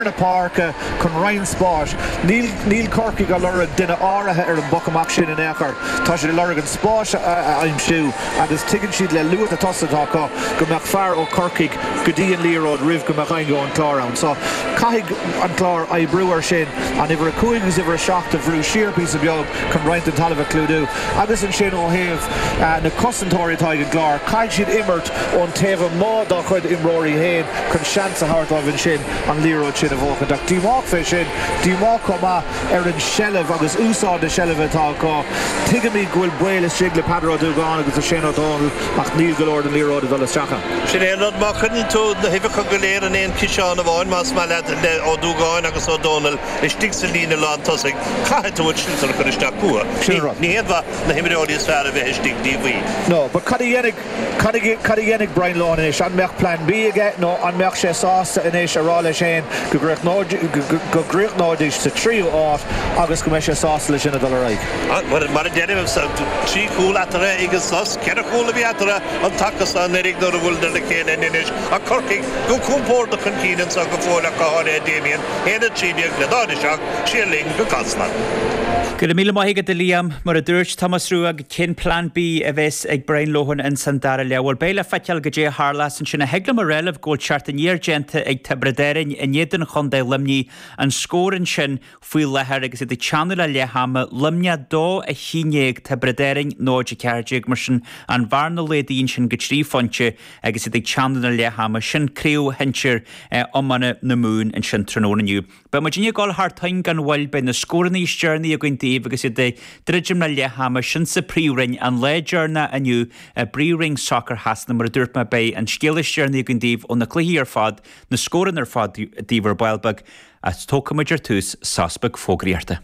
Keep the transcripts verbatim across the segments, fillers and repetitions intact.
na park chun Ryan Spot Neil Neil Corky go lura duine áirithe ar an bocamach sin in éair tá sé lura an Spot aim siú agus tuigeann siad le luath a tosatá go go meach fear ó Corky go dtí an líród rih go meach go an chlár ann so caiigh an chlár a breúir sin an ibre cuaig agus ibre seach a bhrú siar pí a beag chun Ryan an talamh clúdú agus an sin ó thaobh na cosantóiritá an chlár caiigh siad immert ón taobh má dá chuid imróirí héin chun seans a hartáibh an sin an líród sin a bhócha ach dímách fé sin dímách comá ar an sellh agus úsáid de sellh atá cá tuigeamí ghfuil buil is sigla padrá dúgáin agus a sin ótáil ach níl go leor an líród a bhelas teacha. Sin é rud má chuann tú na hifecha go léir an éon ciseán a bháin más má le ó dúgáin agus ó Donal is stig sa lína lá tosaigh caiith tú sin chun isteach cua. Ní héadha na himimeóí is fear a bheith stig díomhí. No, but cad dhéannig Brian Law in is an meach plan B aige nó an meach sé sásta in éis arála sin go gréich go gréich náidís sa tríú áit agus go meis sé sásta le sin a dul raig. Mar a déanamh sa trí cúil atara agus sas ceanna cúla bhí atara an tachas an érig nó a bhfuil de le chéine inis a Corcaigh go cúmpór do chun cínan sa go fóla cáir é Damien héana tríbeag le dáidiseach síling go casna. Go míle maithaige de Liam mar a dúirt Thomas Ruag cin plan B a bheits ag Brian Lohan in San Dara leabhar béile feiceal go dé Harlas an sinna hegla mar réileh ggóil seart an níorgénta ag tabradéirin in éidir chundé limní an scóran sin faoi lethir agus iad teanúla lethama limne dó a chinéag tabradéirin nóid a ceirdeag mar sin an bharna lédaín sin go trí fonte agus iad teanúla lethama sin críú hintir ommanna na mún an sin trónaniu. Ba mar dinne gáil hartain gan bhfuil be na scóraní stearnaí a gin Dave agus iad dreidim na lethama sin sa príúring an léidirna aniu a bríúring soccer hasna mar a dúirt me bé an scéalastearnaí a gin Dave ó na cluichí ar fad na scóran ar fad díomhar bailbag a tócamaidir tús sasbag fógraíarta.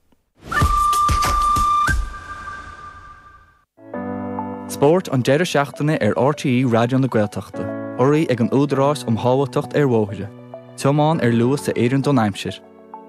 Sport an deireadh seachtaine ar R T E Radio na Gaeltachta. Oraí ag an údarás um hábhailteacht ar mhóthaide. Teamáin ar luas sa éireann Don Aimsir.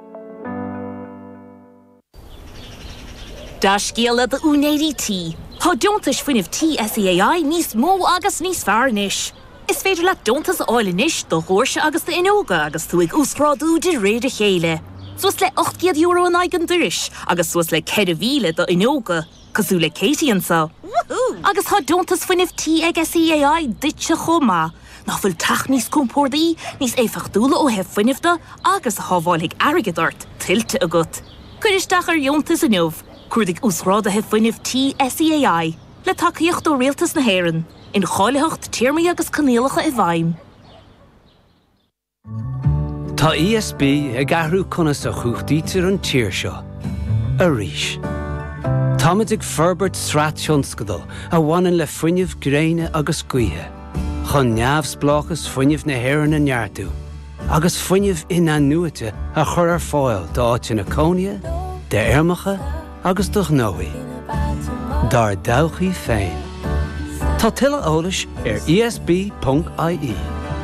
Da scéala de únéirí tí. Tá diontas fuineh T S E A I níos mó agus níos fearnis. Is féidir le diontas áilinis do chóirse agus de inóga agus tú ag úsráú de réad a chéile. Suas le ocht euro an aigen duris agus suas le ceir mhíle do inóga cosú le Katie sa. Agus tá diontas fuineh T ag S E A I ditse chomá. Nach bhfuil teach níos compórdaí níos éfachúla ó heh fuinehda agus a hábháiligh airigedart tilte agat. Cuiristeach ar diontas in neomh. Cuirdig úsráda hef fuineh T S E A I le takeíocht ó réaltas na héireann in cháileacht tíirmaí agus canéalacha i bhaim. Tá E S B ag ahrú conas a chuachtaítear an tíir seo, a rís. Táid ag Ferbert Srat Sionscadal a bhaineann le fuineh gréine agus cuithe, chun neamhsplachas fuineh na héireann an neartú, agus fuineh ina nuaite a chur ar fáil dá áit na Cónia, de Airmacha agus do gnóí. Dar dawchaí féin. Tá tuilleadh eolais ar E S B dot I E.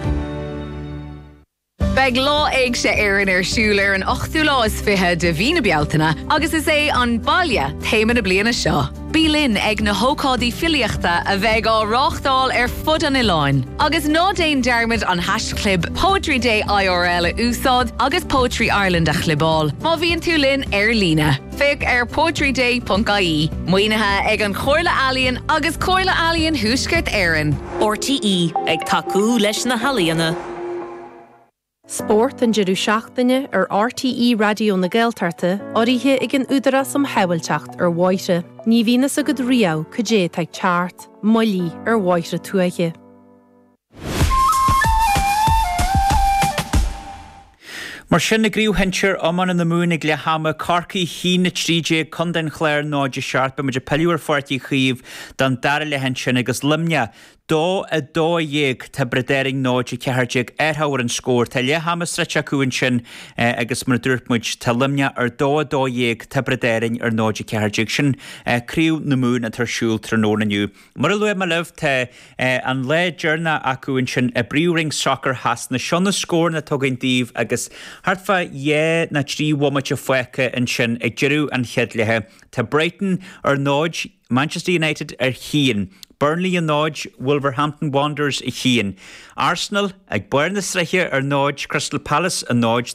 Beg lá ag sé éireann ar siúil ar an ochtú lá is fiche de bhína bealtaine, agus is é an baile téime na bliana seo. Bí linn ag na hócádaí filiachta a bheith á ráchtáil ar fud an iláin. Agus ná déon dearmid an hashtag Poetry Day I R L a úsáid agus Poetry Ireland a chlibáil. Má bhíonn tú linn ar lína. Fic ar poetry day dot I E. Muoinethe ag an Chorla Alíonn agus Chorla Alíonn thuaisceart éireann. R T E ag tacú leis na halíonna. Sport an deireadh seachtaine ar R T E Radio na Gaeltarta áirithe ag an údaras am habailteacht ar mháire. Ní bhínas a go riamh chudé ag teart, moilí ar mháire tuaiche. Mar sin na gríú hintir omman in na mún ag lethama Corcaigh hína trídé chun den chléir náide seart be muidir peiliúir fortí chuomh don dara le hen sin agus limne dó a dó dhéag tá bredéiring náide ceirdeag airthhair an scór tá lethama strete acuin sin agus mar dúirtmuid tá limne ar dó a dó dhéag tá bredéiring ar náide ceirdeag sin críú na mún a tarsúil trónaniu. Mar a luim me leh tá an léidirna acuin sin a bríúring soccer has na seanna scór na tugainn díomh agus Hartfa ye na trí womate fueca in sin ag jirú an cheadlethe. Tá Brighton ar náid Manchester United ar hían. Burnley a náid, Wolverhampton Wanderers a chéan. Arsenal ag buir na sreiche ar náid, Crystal Palace a náid